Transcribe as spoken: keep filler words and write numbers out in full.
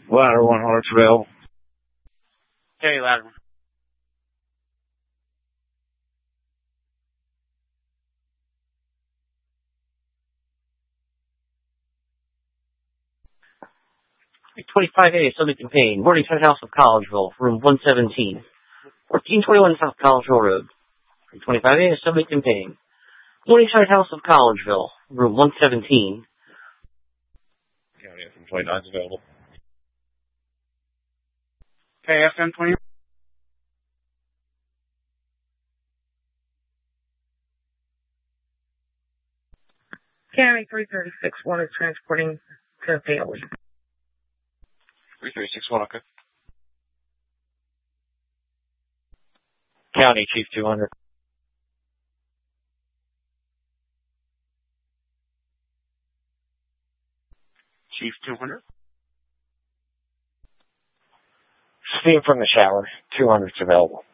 Ladder one hundred available. Okay, ladder. twenty-five A, subject in pain. Morningside House of Collegeville, room one seventeen. fourteen twenty-one South Collegeville Road. twenty-five A, subject in pain. Morningside House of Collegeville, room one seventeen. County F M twenty-nine is available. Okay, F M twenty. County three thirty-six one is transporting to Bailey. three three six one, okay. County Chief two hundred. Chief two hundred. Steam from the shower, two hundred's available.